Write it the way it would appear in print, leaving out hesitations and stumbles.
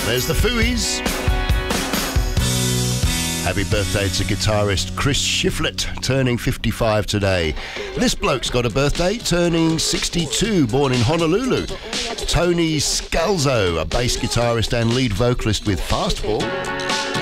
There's the Fooeyes. Happy birthday to guitarist Chris Shiflett, turning 55 today. This bloke's got a birthday, turning 62, born in Honolulu. Tony Scalzo, a bass guitarist and lead vocalist with Fastball.